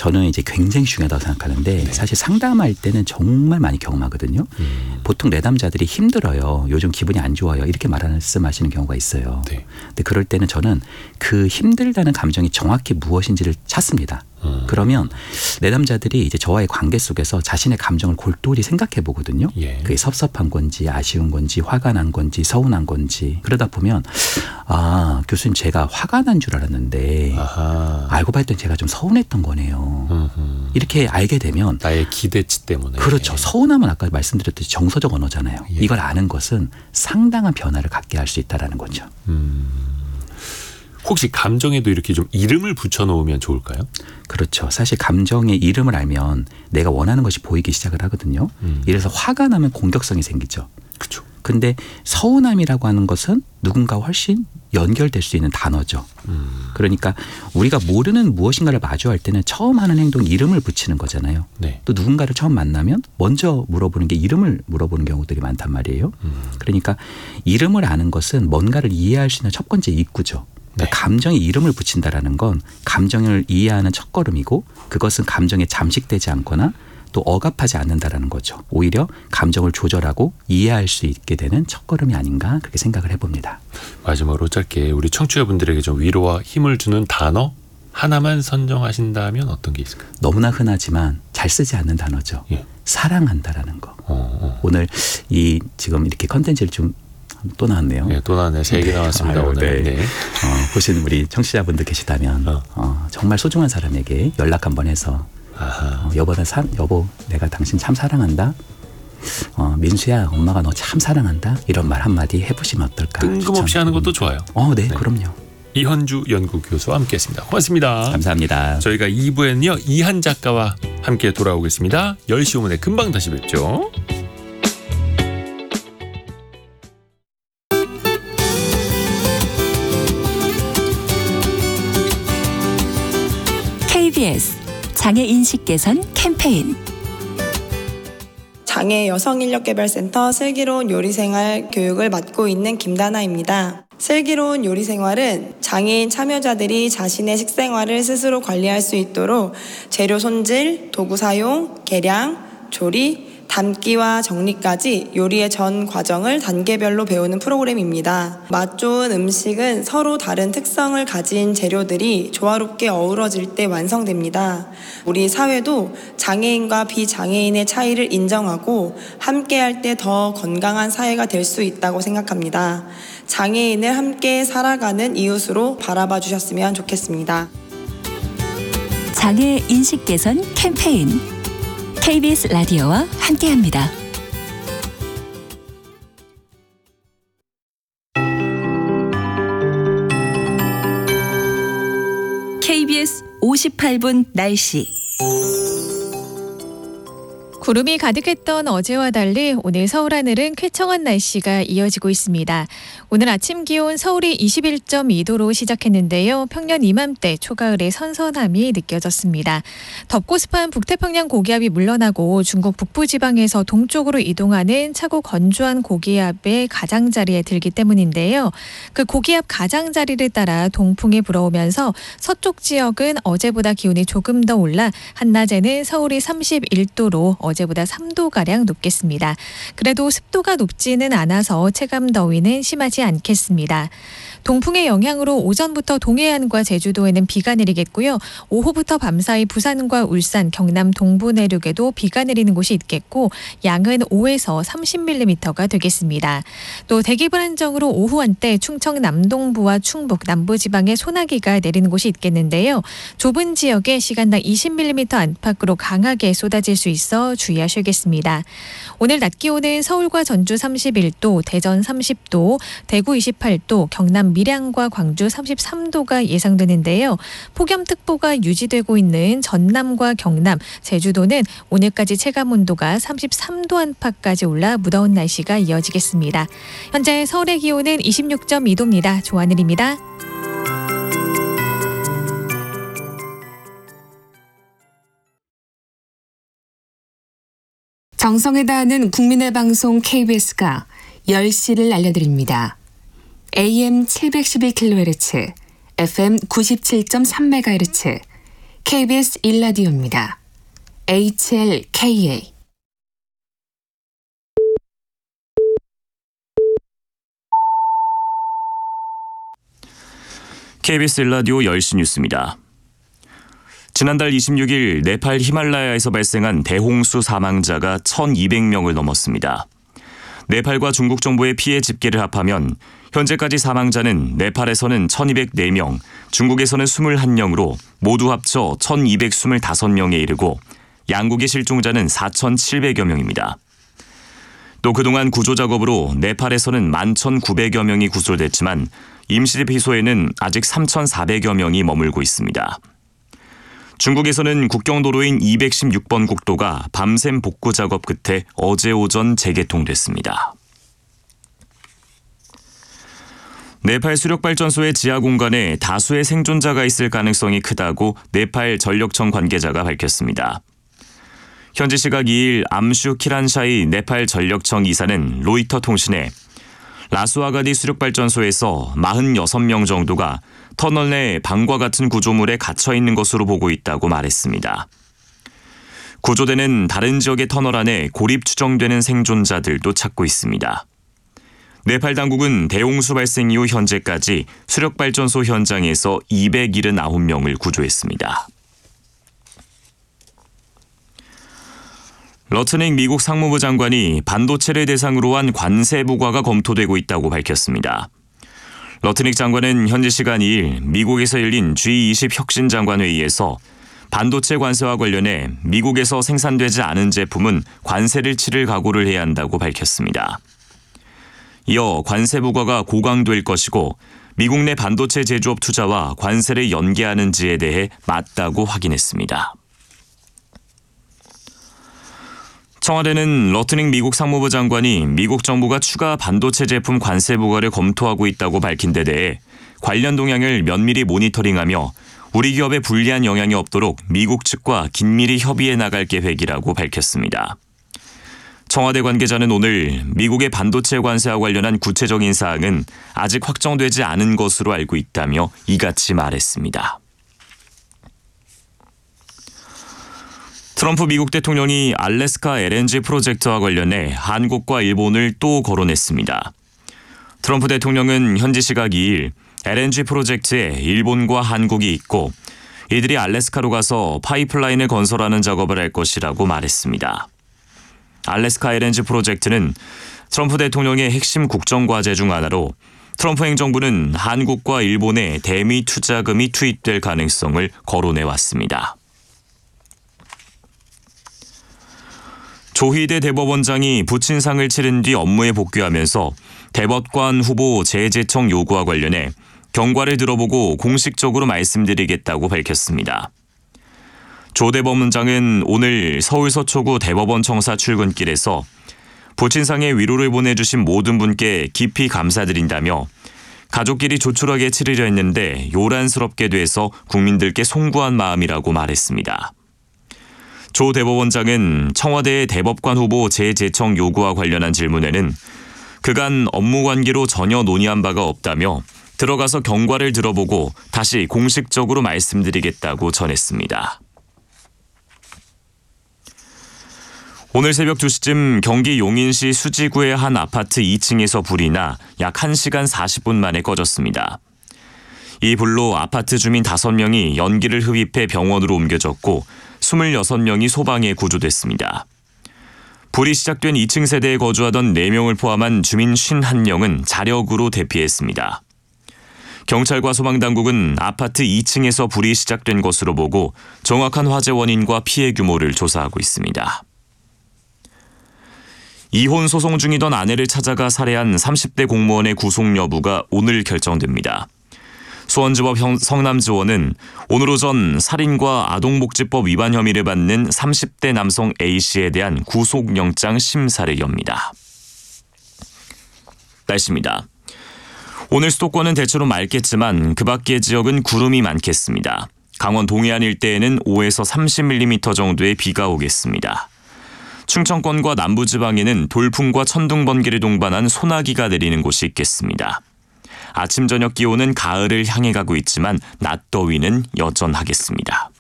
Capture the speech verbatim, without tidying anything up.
저는 이제 굉장히 중요하다고 생각하는데 네. 사실 상담할 때는 정말 많이 경험하거든요. 음. 보통 내담자들이 힘들어요. 요즘 기분이 안 좋아요. 이렇게 말씀하시는 경우가 있어요. 네. 근데 그럴 때는 저는 그 힘들다는 감정이 정확히 무엇인지를 찾습니다. 음. 그러면 내담자들이 이제 저와의 관계 속에서 자신의 감정을 골똘히 생각해 보거든요. 예. 그게 섭섭한 건지 아쉬운 건지 화가 난 건지 서운한 건지 그러다 보면 아 교수님 제가 화가 난 줄 알았는데 아하. 알고 봤더니 제가 좀 서운했던 거네요. 음흠. 이렇게 알게 되면 나의 기대치 때문에. 그렇죠. 서운함은 아까 말씀드렸듯이 정서적 언어잖아요. 예. 이걸 아는 것은 상당한 변화를 갖게 할 수 있다는 거죠. 음. 혹시 감정에도 이렇게 좀 이름을 붙여놓으면 좋을까요? 그렇죠. 사실 감정의 이름을 알면 내가 원하는 것이 보이기 시작을 하거든요. 음. 이래서 화가 나면 공격성이 생기죠. 그렇죠. 근데 서운함이라고 하는 것은 누군가와 훨씬 연결될 수 있는 단어죠. 음. 그러니까 우리가 모르는 무엇인가를 마주할 때는 처음 하는 행동이 이름을 붙이는 거잖아요. 네. 또 누군가를 처음 만나면 먼저 물어보는 게 이름을 물어보는 경우들이 많단 말이에요. 음. 그러니까 이름을 아는 것은 뭔가를 이해할 수 있는 첫 번째 입구죠. 그러니까 네. 감정에 이름을 붙인다라는 건 감정을 이해하는 첫걸음이고 그것은 감정에 잠식되지 않거나 또 억압하지 않는다라는 거죠. 오히려 감정을 조절하고 이해할 수 있게 되는 첫걸음이 아닌가 그렇게 생각을 해봅니다. 마지막으로 짧게 우리 청취자분들에게 좀 위로와 힘을 주는 단어 하나만 선정하신다면 어떤 게 있을까요? 너무나 흔하지만 잘 쓰지 않는 단어죠. 예. 사랑한다라는 거. 어, 어. 오늘 이 지금 이렇게 컨텐츠를 좀 또 나왔네요. 네, 또 나왔네. 세 개 네. 나왔습니다. 아유, 오늘. 네. 네. 어, 보시는 우리 청취자분들 계시다면 어. 어, 정말 소중한 사람에게 연락 한번 해서 아하. 어, 여보, 나 사, 여보 내가 당신 참 사랑한다. 어, 민수야 엄마가 너 참 사랑한다. 이런 말 한마디 해보시면 어떨까. 뜬금없이 추천. 하는 것도 좋아요. 어, 네, 네. 그럼요. 이현주 연구교수와 함께했습니다. 고맙습니다. 감사합니다. 저희가 이 부에는요. 이한 작가와 함께 돌아오겠습니다. 열 시 오 분에 금방 다시 뵙죠. 케이비에스 장애인식 개선 캠페인 장애 여성인력개발센터 슬기로운 요리생활 교육을 맡고 있는 김다나입니다. 슬기로운 요리생활은 장애인 참여자들이 자신의 식생활을 스스로 관리할 수 있도록 재료 손질, 도구 사용, 계량, 조리, 담기와 정리까지 요리의 전 과정을 단계별로 배우는 프로그램입니다. 맛 좋은 음식은 서로 다른 특성을 가진 재료들이 조화롭게 어우러질 때 완성됩니다. 우리 사회도 장애인과 비장애인의 차이를 인정하고 함께할 때 더 건강한 사회가 될 수 있다고 생각합니다. 장애인을 함께 살아가는 이웃으로 바라봐 주셨으면 좋겠습니다. 장애 인식 개선 캠페인 케이비에스 라디오와 함께합니다. 케이비에스 오십팔 분 날씨. 구름이 가득했던 어제와 달리 오늘 서울 하늘은 쾌청한 날씨가 이어지고 있습니다. 오늘 아침 기온 서울이 이십일 점 이 도로 시작했는데요. 평년 이맘때 초가을의 선선함이 느껴졌습니다. 덥고 습한 북태평양 고기압이 물러나고 중국 북부지방에서 동쪽으로 이동하는 차고 건조한 고기압의 가장자리에 들기 때문인데요. 그 고기압 가장자리를 따라 동풍이 불어오면서 서쪽 지역은 어제보다 기온이 조금 더 올라 한낮에는 서울이 삼십일 도로 어제보다 삼 도가량 높겠습니다. 그래도 습도가 높지는 않아서 체감 더위는 심하지 않겠습니다. 동풍의 영향으로 오전부터 동해안과 제주도에는 비가 내리겠고요. 오후부터 밤사이 부산과 울산, 경남 동부 내륙에도 비가 내리는 곳이 있겠고 양은 오에서 삼십 밀리미터가 되겠습니다. 또 대기 불안정으로 오후 한때 충청 남동부와 충북 남부지방에 소나기가 내리는 곳이 있겠는데요. 좁은 지역에 시간당 이십 밀리미터 안팎으로 강하게 쏟아질 수 있어 주의하셔야겠습니다. 오늘 낮 기온은 서울과 전주 삼십일 도, 대전 삼십 도, 대구 이십팔 도, 경남 밀양과 광주 삼십삼 도가 예상되는데요. 폭염특보가 유지되고 있는 전남과 경남, 제주도는 오늘까지 체감온도가 삼십삼 도 안팎까지 올라 무더운 날씨가 이어지겠습니다. 현재 서울의 기온은 이십육 점 이 도입니다. 조하늘입니다. 정성에 다하는 국민의 방송 케이비에스가 열 시를 알려드립니다. 에이엠 칠백십일 킬로헤르츠, 에프엠 구십칠 점 삼 메가헤르츠, 케이비에스 일 라디오입니다. 에이치엘케이에이 케이비에스 일 라디오 열 시 뉴스입니다. 지난달 이십육 일 네팔 히말라야에서 발생한 대홍수 사망자가 천이백 명을 넘었습니다. 네팔과 중국 정부의 피해 집계를 합하면 현재까지 사망자는 네팔에서는 천이백사 명, 중국에서는 이십일 명으로 모두 합쳐 천이백이십오 명에 이르고 양국의 실종자는 사천칠백여 명입니다. 또 그동안 구조작업으로 네팔에서는 만 천구백여 명이 구출됐지만 임시피소에는 아직 삼천사백여 명이 머물고 있습니다. 중국에서는 국경도로인 이백십육 번 국도가 밤샘 복구 작업 끝에 어제 오전 재개통됐습니다. 네팔 수력발전소의 지하 공간에 다수의 생존자가 있을 가능성이 크다고 네팔 전력청 관계자가 밝혔습니다. 현지 시각 이 일 암슈 키란샤이 네팔 전력청 이사는 로이터 통신에 라수아가디 수력발전소에서 사십육 명 정도가 터널 내 방과 같은 구조물에 갇혀 있는 것으로 보고 있다고 말했습니다. 구조대는 다른 지역의 터널 안에 고립 추정되는 생존자들도 찾고 있습니다. 네팔 당국은 대홍수 발생 이후 현재까지 수력발전소 현장에서 이백칠십구 명을 구조했습니다. 러트닉 미국 상무부 장관이 반도체를 대상으로 한 관세 부과가 검토되고 있다고 밝혔습니다. 러트닉 장관은 현지 시간 이 일 미국에서 열린 지 이십 혁신장관회의에서 반도체 관세와 관련해 미국에서 생산되지 않은 제품은 관세를 치를 각오를 해야 한다고 밝혔습니다. 이어 관세 부과가 고강될 것이고 미국 내 반도체 제조업 투자와 관세를 연계하는지에 대해 맞다고 확인했습니다. 청와대는 러트닉 미국 상무부 장관이 미국 정부가 추가 반도체 제품 관세 부과를 검토하고 있다고 밝힌 데 대해 관련 동향을 면밀히 모니터링하며 우리 기업에 불리한 영향이 없도록 미국 측과 긴밀히 협의해 나갈 계획이라고 밝혔습니다. 청와대 관계자는 오늘 미국의 반도체 관세와 관련한 구체적인 사항은 아직 확정되지 않은 것으로 알고 있다며 이같이 말했습니다. 트럼프 미국 대통령이 알래스카 엘엔지 프로젝트와 관련해 한국과 일본을 또 거론했습니다. 트럼프 대통령은 현지 시각 이 일 엘엔지 프로젝트에 일본과 한국이 있고 이들이 알래스카로 가서 파이프라인을 건설하는 작업을 할 것이라고 말했습니다. 알래스카 엘엔지 프로젝트는 트럼프 대통령의 핵심 국정과제 중 하나로 트럼프 행정부는 한국과 일본에 대미 투자금이 투입될 가능성을 거론해왔습니다. 조희대 대법원장이 부친상을 치른 뒤 업무에 복귀하면서 대법관 후보 재제청 요구와 관련해 경과를 들어보고 공식적으로 말씀드리겠다고 밝혔습니다. 조 대법원장은 오늘 서울 서초구 대법원 청사 출근길에서 부친상에 위로를 보내주신 모든 분께 깊이 감사드린다며 가족끼리 조촐하게 치르려 했는데 요란스럽게 돼서 국민들께 송구한 마음이라고 말했습니다. 조 대법원장은 청와대의 대법관 후보 재제청 요구와 관련한 질문에는 그간 업무 관계로 전혀 논의한 바가 없다며 들어가서 경과를 들어보고 다시 공식적으로 말씀드리겠다고 전했습니다. 오늘 새벽 두 시쯤 경기 용인시 수지구의 한 아파트 이 층에서 불이 나 약 한 시간 사십 분 만에 꺼졌습니다. 이 불로 아파트 주민 다섯 명이 연기를 흡입해 병원으로 옮겨졌고 이십육 명이 소방에 구조됐습니다. 불이 시작된 이 층 세대에 거주하던 네 명을 포함한 주민 오십일 명은 자력으로 대피했습니다. 경찰과 소방당국은 아파트 이 층에서 불이 시작된 것으로 보고 정확한 화재 원인과 피해 규모를 조사하고 있습니다. 이혼 소송 중이던 아내를 찾아가 살해한 삼십 대 공무원의 구속 여부가 오늘 결정됩니다. 수원지법 성남지원은 오늘 오전 살인과 아동복지법 위반 혐의를 받는 삼십 대 남성 A씨에 대한 구속영장 심사를 엽니다. 날씨입니다. 오늘 수도권은 대체로 맑겠지만 그 밖의 지역은 구름이 많겠습니다. 강원 동해안 일대에는 오에서 삼십 밀리미터 정도의 비가 오겠습니다. 충청권과 남부지방에는 돌풍과 천둥, 번개를 동반한 소나기가 내리는 곳이 있겠습니다. 아침 저녁 기온은 가을을 향해 가고 있지만 낮 더위는 여전하겠습니다.